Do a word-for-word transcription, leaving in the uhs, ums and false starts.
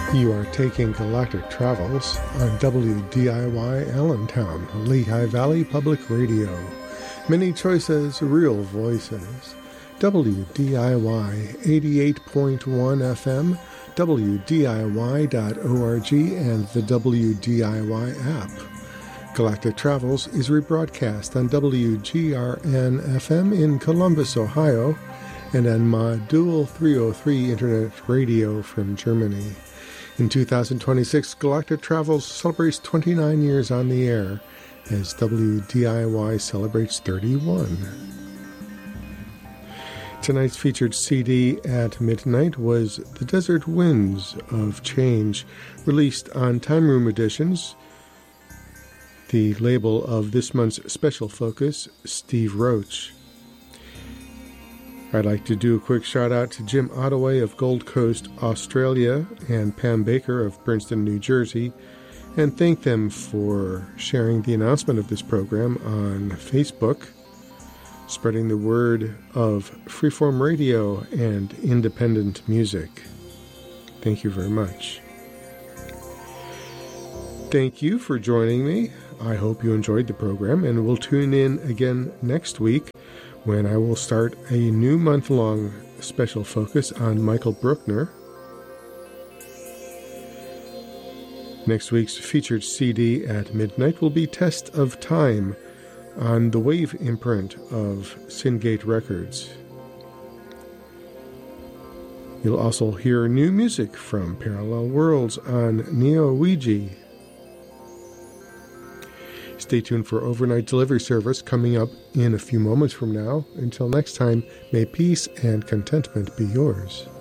You are taking Galactic Travels on W D I Y Allentown, Lehigh Valley Public Radio. Many choices, real voices. W D I Y eighty-eight point one F M, W D I Y dot org, and the W D I Y app. Galactic Travels is rebroadcast on W G R N F M in Columbus, Ohio, and on Modul three oh three Internet Radio from Germany. In two thousand twenty-six, Galactic Travels celebrates twenty-nine years on the air as W D I Y celebrates thirty-one. Tonight's featured C D at midnight was The Desert Winds of Change, released on Time Room Editions, the label of this month's special focus, Steve Roach. I'd like to do a quick shout out to Jim Ottaway of Gold Coast, Australia, and Pam Baker of Princeton, New Jersey, and thank them for sharing the announcement of this program on Facebook, spreading the word of freeform radio and independent music. Thank you very much. Thank you for joining me. I hope you enjoyed the program, and we'll tune in again next week when I will start a new month-long special focus on Michael Bruckner. Next week's featured C D at midnight will be Test of Time on the Wave imprint of Syngate Records. You'll also hear new music from Parallel Worlds on Neo Ouija. Stay tuned for overnight delivery service coming up in a few moments from now. Until next time, may peace and contentment be yours.